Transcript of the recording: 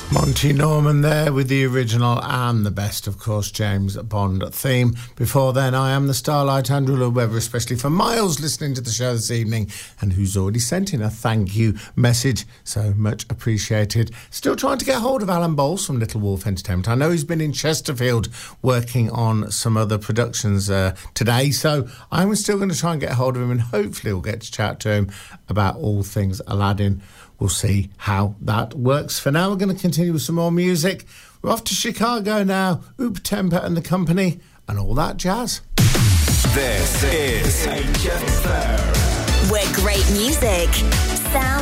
Monty Norman there with the original and the best, of course, James Bond theme. Before then, I Am the Starlight, Andrew Lloyd Webber, especially for Miles listening to the show this evening and who's already sent in a thank you message. So much appreciated. Still trying to get hold of Alan Bowles from Little Wolf Entertainment. I know he's been in Chesterfield working on some other productions today, so I'm still going to try and get hold of him and hopefully we'll get to chat to him about all things Aladdin. We'll see how that works. For now, we're going to continue with some more music. We're off to Chicago now. Oop Temper and the Company and all that jazz. This is HFM. Where great music, sound